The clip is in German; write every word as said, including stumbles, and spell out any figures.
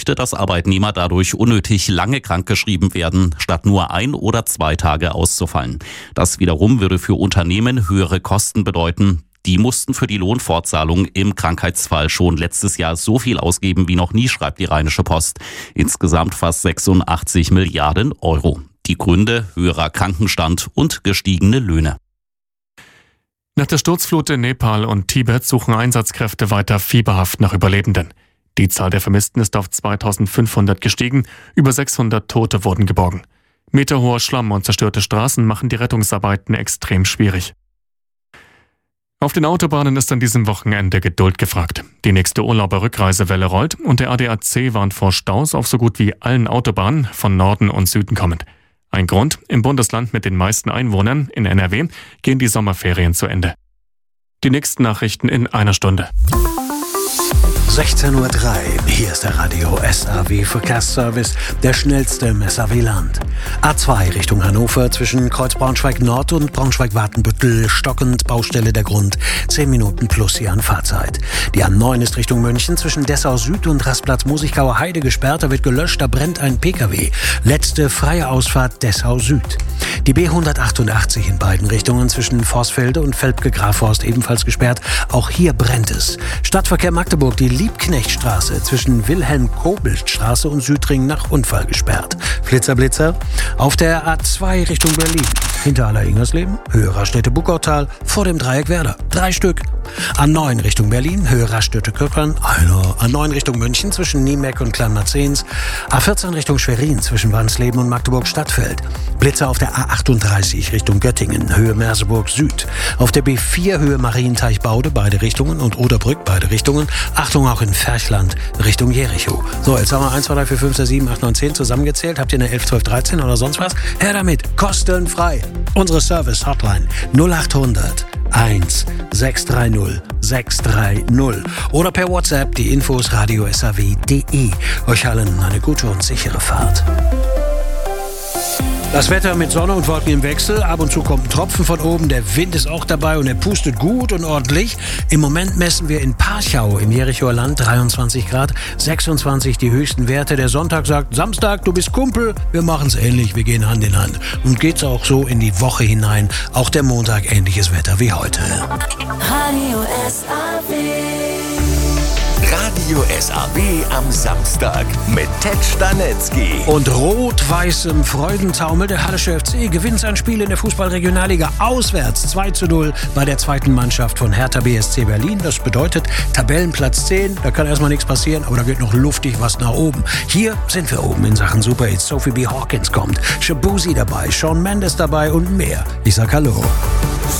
befürchtet, dass Arbeitnehmer dadurch unnötig lange krankgeschrieben werden, statt nur ein oder zwei Tage auszufallen. Das wiederum würde für Unternehmen höhere Kosten bedeuten. Die mussten für die Lohnfortzahlung im Krankheitsfall schon letztes Jahr so viel ausgeben wie noch nie, schreibt die Rheinische Post. Insgesamt fast sechsundachtzig Milliarden Euro. Die Gründe: höherer Krankenstand und gestiegene Löhne. Nach der Sturzflut in Nepal und Tibet suchen Einsatzkräfte weiter fieberhaft nach Überlebenden. Die Zahl der Vermissten ist auf zweitausendfünfhundert gestiegen, über sechshundert Tote wurden geborgen. Meterhoher Schlamm und zerstörte Straßen machen die Rettungsarbeiten extrem schwierig. Auf den Autobahnen ist an diesem Wochenende Geduld gefragt. Die nächste Urlauber-Rückreisewelle rollt und der A D A C warnt vor Staus auf so gut wie allen Autobahnen von Norden und Süden kommend. Ein Grund: im Bundesland mit den meisten Einwohnern, in N R W, gehen die Sommerferien zu Ende. Die nächsten Nachrichten in einer Stunde. sechzehn Uhr drei, hier ist der Radio S A W Verkehrsservice, der schnellste im S A W-Land. A zwei Richtung Hannover zwischen Kreuz Braunschweig-Nord und Braunschweig-Watenbüttel stockend, Baustelle der Grund, zehn Minuten plus die Anfahrzeit. Die A neun ist Richtung München zwischen Dessau Süd und Rastplatz Musigauer Heide gesperrt, da wird gelöscht, da brennt ein P K W. Letzte freie Ausfahrt Dessau Süd. Die B hundertachtundachtzig in beiden Richtungen zwischen Vorsfelde und Velpke-Grafhorst ebenfalls gesperrt, auch hier brennt es. Stadtverkehr Magdeburg, die Liebknechtstraße zwischen Wilhelm-Kobelt-Straße und Südring nach Unfall gesperrt. Flitzer, Blitzer. Auf der A zwei Richtung Berlin. Hinter Aller-Ingersleben, Höhe Raststätte-Buckautal, vor dem Dreieck Werder. Drei Stück. A neun Richtung Berlin, Höhe Raststätte-Köckern, einer. A neun Richtung München zwischen Niemeck und Kleinmarzens. A vierzehn Richtung Schwerin zwischen Wansleben und Magdeburg-Stadtfeld. Blitzer auf der A achtunddreißig Richtung Göttingen, Höhe Merseburg Süd. Auf der B vier Höhe Marienteich-Baude, beide Richtungen, und Oderbrück, beide Richtungen. Achtung auch in Ferchland, Richtung Jericho. So, jetzt haben wir eins, zwei, drei, vier, fünf, sechs, sieben, acht, neun, zehn zusammengezählt. Habt ihr eine elf, zwölf, dreizehn oder sonst was? Her damit, kostenfrei. Unsere Service-Hotline null achthundert eins sechs drei null sechs drei null oder per WhatsApp die Infos radio s a w punkt d e. Euch allen eine gute und sichere Fahrt. Das Wetter mit Sonne und Wolken im Wechsel. Ab und zu kommt ein Tropfen von oben. Der Wind ist auch dabei und er pustet gut und ordentlich. Im Moment messen wir in Parchau im Jerichoer Land dreiundzwanzig Grad, sechsundzwanzig die höchsten Werte. Der Sonntag sagt: Samstag, du bist Kumpel. Wir machen's ähnlich, wir gehen Hand in Hand. Und geht's auch so in die Woche hinein. Auch der Montag ähnliches Wetter wie heute. Radio S A W. Radio S A W am Samstag mit Ted Stanetzky. Und rot-weißem Freudentaumel. Der Hallische F C gewinnt sein Spiel in der Fußball-Regionalliga auswärts zwei zu null bei der zweiten Mannschaft von Hertha B S C Berlin. Das bedeutet Tabellenplatz zehn. Da kann erstmal nichts passieren, aber da geht noch luftig was nach oben. Hier sind wir oben in Sachen Super Hits. Sophie B. Hawkins kommt, Shabuzi dabei, Shawn Mendes dabei und mehr. Ich sag Hallo.